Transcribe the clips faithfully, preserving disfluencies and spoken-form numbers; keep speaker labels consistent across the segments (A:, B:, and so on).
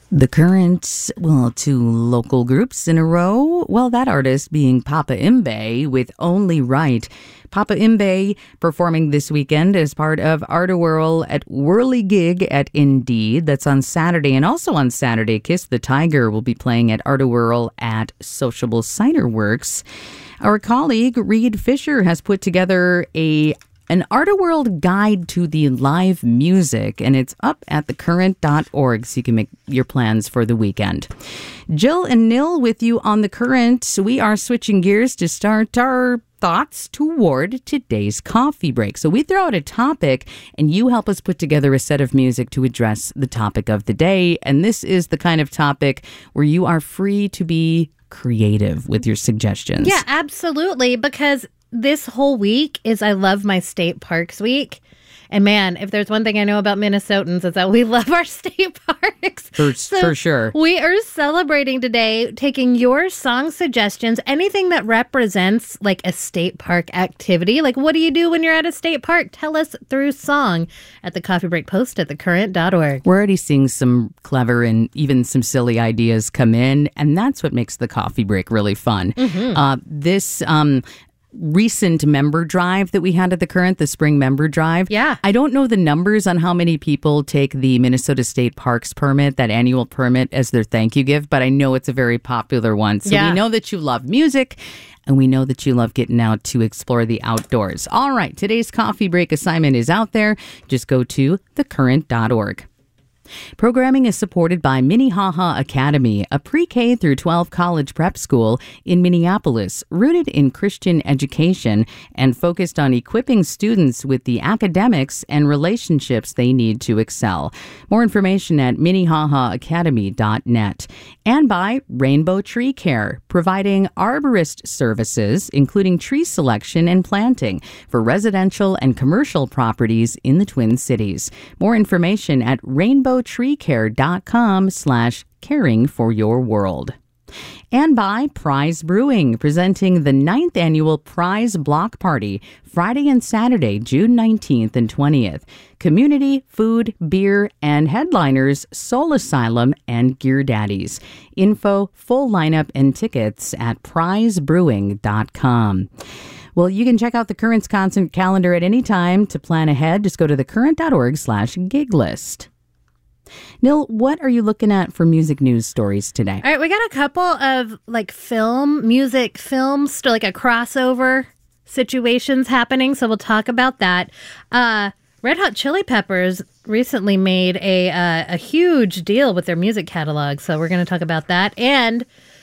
A: The Current, well, two local groups in a row. Well, that artist being Papa Imbe with Only Right. Papa Imbe performing this weekend as part of Art-A-Whirl at Whirligig at Indeed. That's on Saturday. And also on Saturday, Kiss the Tiger will be playing at Art-A-Whirl at Sociable Cider Works. Our colleague, Reed Fisher, has put together a An Art-A-Whirl guide to the live music, and it's up at the current dot org, so you can make your plans for the weekend. Jill and Nil with you on The Current. We are switching gears to start our thoughts toward today's coffee break. So we throw out a topic, and you help us put together a set of music to address the topic of the day. And this is the kind of topic where you are free to be creative with your suggestions.
B: Yeah, absolutely, because this whole week is I Love My State Parks week. And man, if there's one thing I know about Minnesotans, is that we love our state parks.
A: For,
B: so
A: for sure.
B: We are celebrating today, taking your song suggestions, anything that represents like a state park activity. Like, what do you do when you're at a state park? Tell us through song at the Coffee Break Post at the current dot org.
A: We're already seeing some clever and even some silly ideas come in, and that's what makes the coffee break really fun. Mm-hmm. Uh, this... Um, recent member drive that we had at the Current, the spring member drive.
B: Yeah.
A: I don't know the numbers on how many people take the Minnesota State Parks permit, that annual permit, as their thank you gift, but I know it's a very popular one. So
B: yeah.
A: we know that you love music, and we know that you love getting out to explore the outdoors. All right, today's coffee break assignment is out there. Just go to the current dot org. Programming is supported by Minnehaha Academy, a pre-K through twelve college prep school in Minneapolis, rooted in Christian education and focused on equipping students with the academics and relationships they need to excel. More information at minnehaha academy dot net. And by Rainbow Tree Care, providing arborist services, including tree selection and planting for residential and commercial properties in the Twin Cities. More information at rainbow tree care dot com slash caring for your world. And by Prize Brewing, presenting the ninth annual Prize Block Party, Friday and Saturday, June nineteenth and twentieth. Community, food, beer, and headliners, Soul Asylum and Gear Daddies. Info, full lineup, and tickets at prize brewing dot com. Well, you can check out the Current's concert calendar at any time. To plan ahead, just go to the current dot org slash gig list. Nil, what are you looking at for music news stories today?
B: All right, we got a couple of like film, music, films, like a crossover situations happening, so we'll talk about that. Uh, Red Hot Chili Peppers recently made a uh, a huge deal with their music catalog, so we're going to talk about that. And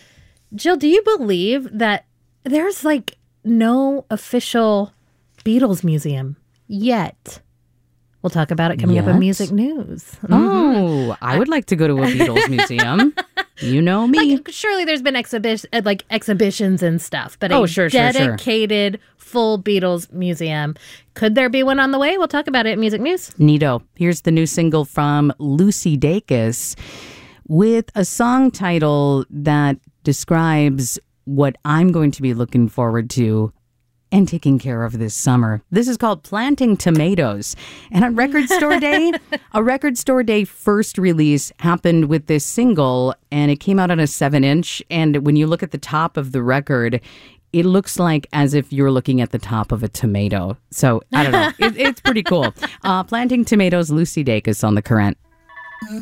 B: Jill, do you believe that there's like no official Beatles museum yet? We'll talk about it coming
A: Yet?
B: up in music news.
A: Oh, mm-hmm. I would like to go to a Beatles museum. You know me.
B: Like, surely there's been exhibi- like exhibitions and stuff, but
A: oh,
B: a
A: sure, sure,
B: dedicated
A: sure.
B: full Beatles museum. Could there be one on the way? We'll talk about it in music news.
A: Neato. Here's the new single from Lucy Dacus with a song title that describes what I'm going to be looking forward to and taking care of this summer. This is called Planting Tomatoes. And on Record Store Day, a Record Store Day first release happened with this single, and it came out on a seven inch. And when you look at the top of the record, it looks like as if you're looking at the top of a tomato. So, I don't know. it, it's pretty cool. Uh, Planting Tomatoes, Lucy Dacus on The Current.